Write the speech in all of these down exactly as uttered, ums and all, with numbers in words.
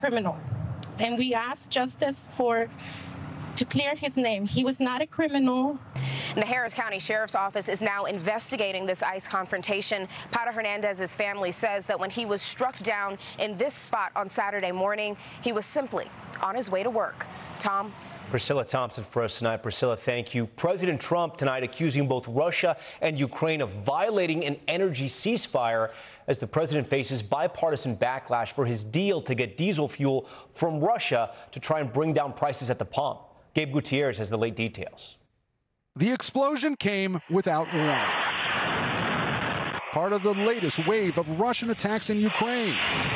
criminal. And we asked justice for to clear his name. He was not a criminal. And the Harris County Sheriff's Office is now investigating this ICE confrontation. Pato Hernandez's family says that when he was struck down in this spot on Saturday morning, he was simply on his way to work. Tom? Priscilla Thompson for us tonight. Priscilla, thank you. President Trump tonight accusing both Russia and Ukraine of violating an energy ceasefire as the president faces bipartisan backlash for his deal to get diesel fuel from Russia to try and bring down prices at the pump. Gabe Gutierrez has the late details. The explosion came without warning. Part of the latest wave of Russian attacks in Ukraine.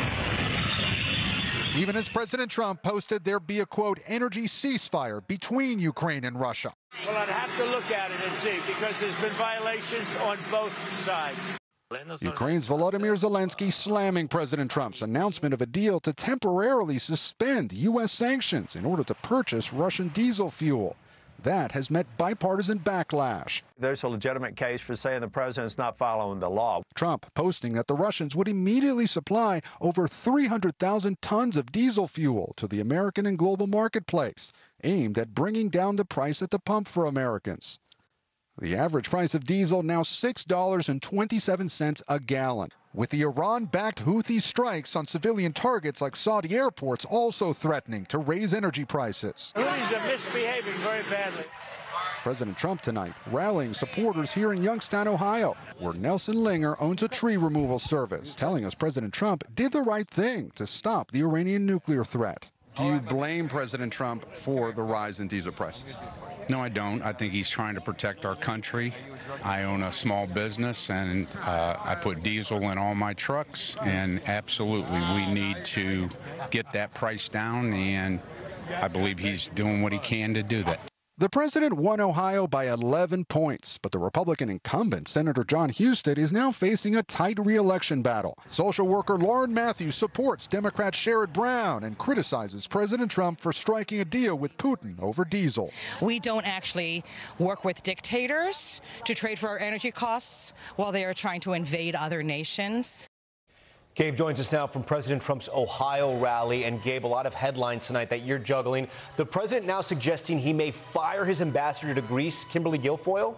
Even as President Trump posted there be a, quote, energy ceasefire between Ukraine and Russia. Well, I'd have to look at it and see, because there's been violations on both sides. Ukraine's Volodymyr Zelensky slamming President Trump's announcement of a deal to temporarily suspend U S sanctions in order to purchase Russian diesel fuel. That has met bipartisan backlash. There's a legitimate case for saying the president's not following the law. Trump posting that the Russians would immediately supply over three hundred thousand tons of diesel fuel to the American and global marketplace, aimed at bringing down the price at the pump for Americans. The average price of diesel now six dollars and twenty-seven cents a gallon, with the Iran-backed Houthi strikes on civilian targets like Saudi airports also threatening to raise energy prices. Houthis are misbehaving very badly. President Trump tonight rallying supporters here in Youngstown, Ohio, where Nelson Linger owns a tree removal service, telling us President Trump did the right thing to stop the Iranian nuclear threat. Do you blame President Trump for the rise in diesel prices? No, I don't. I think he's trying to protect our country. I own a small business, and uh, I put diesel in all my trucks, and absolutely we need to get that price down, and I believe he's doing what he can to do that. The president won Ohio by eleven points, but the Republican incumbent, Senator John Husted, is now facing a tight re-election battle. Social worker Lauren Matthews supports Democrat Sherrod Brown and criticizes President Trump for striking a deal with Putin over diesel. We don't actually work with dictators to trade for our energy costs while they are trying to invade other nations. Gabe joins us now from President Trump's Ohio rally. And Gabe, a lot of headlines tonight that you're juggling. The president now suggesting he may fire his ambassador to Greece, Kimberly Guilfoyle.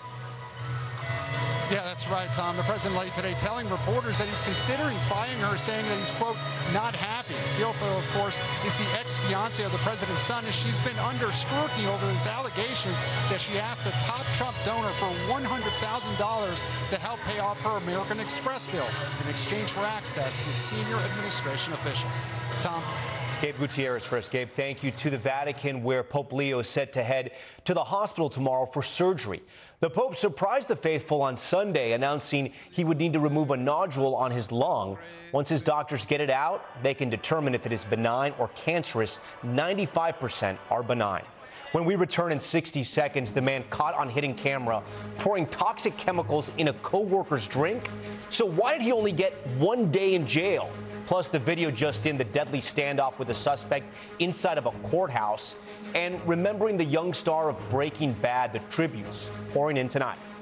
Yeah, that's right, Tom. The president late today telling reporters that he's considering firing her, saying that he's, quote, not happy. Guilfoyle, of course, is the ex-fiance of the president's son, and she's been under scrutiny over those allegations that she asked a top Trump donor for one hundred thousand dollars to help pay off her American Express bill in exchange for access to senior administration officials. Tom? Gabe Gutierrez first. Gabe, thank you. To the Vatican, where Pope Leo is set to head to the hospital tomorrow for surgery. The Pope surprised the faithful on Sunday, announcing he would need to remove a nodule on his lung. Once his doctors get it out, they can determine if it is benign or cancerous. ninety-five percent are benign. When we return in sixty seconds, the man caught on hidden camera pouring toxic chemicals in a co-worker's drink. So why did he only get one day in jail? Plus, the video just in, the deadly standoff with a suspect inside of a courthouse. And remembering the young star of Breaking Bad, the tributes pouring in tonight.